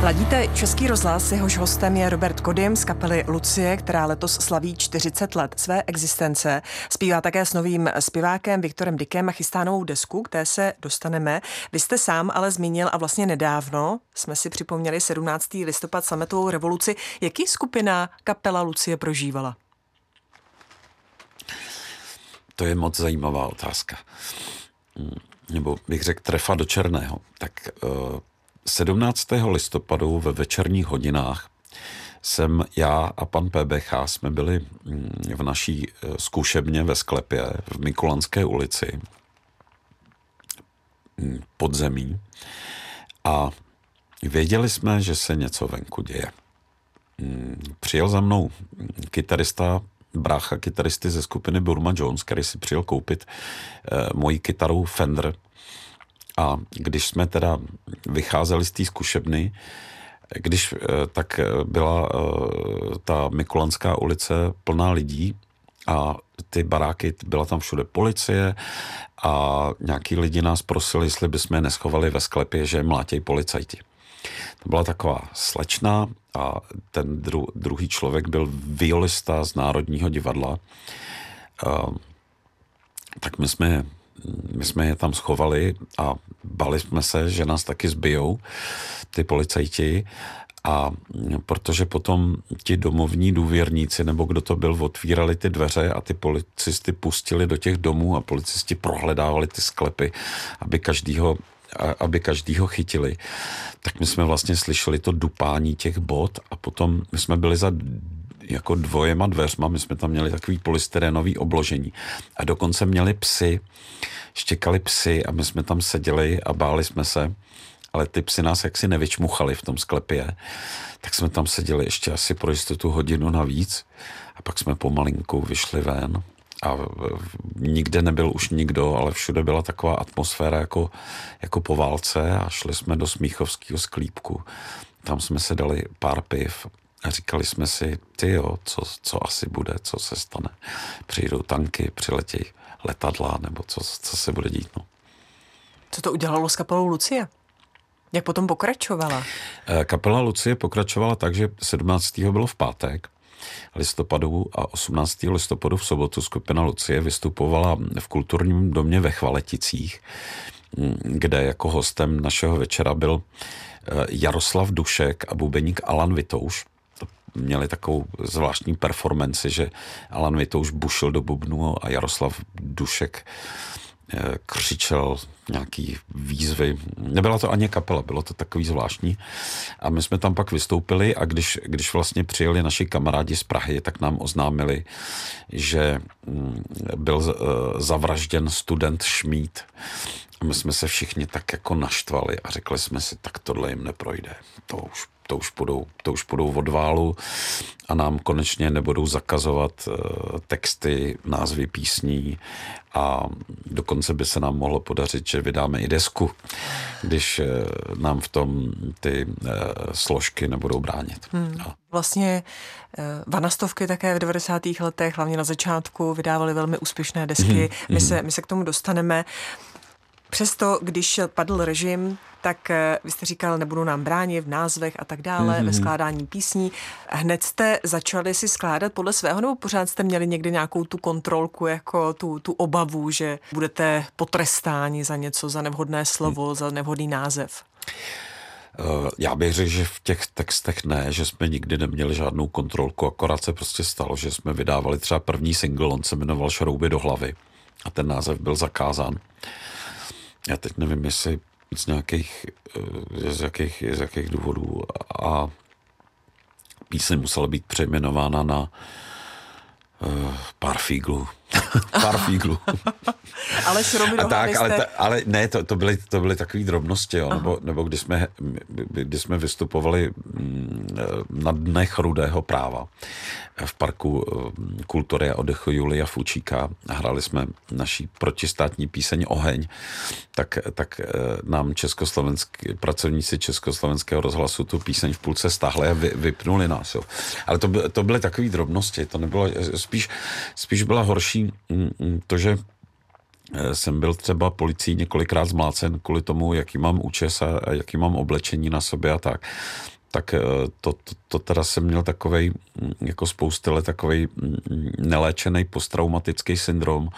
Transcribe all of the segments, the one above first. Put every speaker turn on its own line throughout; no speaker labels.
Ladíte Český rozhlas, jehož hostem je Robert Kodym z kapely Lucie, která letos slaví 40 let své existence. Zpívá také s novým zpěvákem Viktorem Dykem a chystá novou desku, které se dostaneme. Vy jste sám ale zmínil a vlastně nedávno jsme si připomněli 17. listopad sametovou revoluci. Jaký skupina kapela Lucie prožívala?
To je moc zajímavá otázka. Nebo bych řekl trefa do černého. Tak 17. listopadu ve večerních hodinách jsem já a pan PBH jsme byli v naší zkušebně ve sklepě v Mikulanské ulici podzemí a věděli jsme, že se něco venku děje. Přijel za mnou kytarista, brácha kytaristy ze skupiny Burma Jones, který si přijel koupit moji kytaru Fender. A když jsme teda vycházeli z té zkušebny, tak byla ta Mikulanská ulice plná lidí a ty baráky, byla tam všude policie a nějaký lidi nás prosili, jestli bychom je neschovali ve sklepě, že mlátějí policajti. To byla taková slečna a ten druhý člověk byl violista z Národního divadla. Tak my jsme je tam schovali a báli jsme se, že nás taky zbijou ty policajti, a protože potom ti domovní důvěrníci, nebo kdo to byl, otvírali ty dveře a ty policisty pustili do těch domů a policisti prohledávali ty sklepy, aby každýho chytili. Tak my jsme vlastně slyšeli to dupání těch bot a potom my jsme byli za jako dvojema dveřma, my jsme tam měli takový polystyrenový obložení a dokonce měli psy, štěkali psy a my jsme tam seděli a báli jsme se, ale ty psy nás jaksi nevyčmuchali v tom sklepě, tak jsme tam seděli ještě asi pro jistotu hodinu navíc a pak jsme pomalinku vyšli ven a nikde nebyl už nikdo, ale všude byla taková atmosféra jako po válce a šli jsme do Smíchovského sklípku. Tam jsme se dali pár piv a říkali jsme si, co asi bude, co se stane. Přijdou tanky, přiletějí letadla, nebo co se bude dít. No.
Co to udělalo s kapelou Lucie? Jak potom pokračovala?
Kapela Lucie pokračovala tak, že 17. bylo v pátek listopadu a 18. listopadu v sobotu skupina Lucie vystupovala v kulturním domě ve Chvaleticích, kde jako hostem našeho večera byl Jaroslav Dušek a bubeník Alan Vitouš. Měli takovou zvláštní performanci, že Alan Vitouš bušil do bubnu a Jaroslav Dušek křičel nějaký výzvy. Nebyla to ani kapela, bylo to takový zvláštní. A my jsme tam pak vystoupili a když vlastně přijeli naši kamarádi z Prahy, tak nám oznámili, že byl zavražděn student Šmíd. A my jsme se všichni tak jako naštvali a řekli jsme si, tak tohle jim neprojde. To už půjdou od válu a nám konečně nebudou zakazovat texty, názvy písní a dokonce by se nám mohlo podařit, že vydáme i desku, když nám v tom ty složky nebudou bránit.
Vlastně Vanastovky také v 90. letech, hlavně na začátku, vydávaly velmi úspěšné desky. My se k tomu dostaneme. Přesto, když padl režim, tak vy jste říkal, nebudou nám bránit v názvech a tak dále, ve skládání písní. Hned jste začali si skládat podle svého, nebo pořád jste měli někdy nějakou tu kontrolku, jako tu obavu, že budete potrestáni za něco, za nevhodné slovo, za nevhodný název?
Já bych řekl, že v těch textech ne, že jsme nikdy neměli žádnou kontrolku, akorát se prostě stalo, že jsme vydávali třeba první single, on se jmenoval Šrouby do hlavy a ten název byl zakázán. Já teď nevím, jestli z jakých důvodů a píseň musela být přejmenována na Pár fíglů. Pár fíglů.
Ale Šrouby do hlavy jste...
Ale ne, to byly takové drobnosti, jo, nebo když jsme vystupovali na Dnech rudého práva v parku kultury a oddechu Julia Fučíka a hráli jsme naší protistátní píseň Oheň, tak nám pracovníci Československého rozhlasu tu píseň v půlce stáhli a vypnuli nás. Jo. Ale to byly takové drobnosti, to nebylo, spíš byla horší to, že jsem byl třeba policií několikrát zmlácen kvůli tomu, jaký mám účes a jaký mám oblečení na sobě a tak. tak to teda jsem měl takovej, jako spousty let, takovej neléčený posttraumatický syndrom,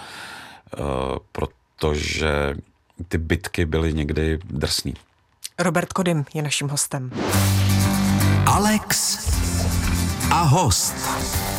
protože ty bitky byly někdy drsný.
Robert Kodym je naším hostem.
Alex a host.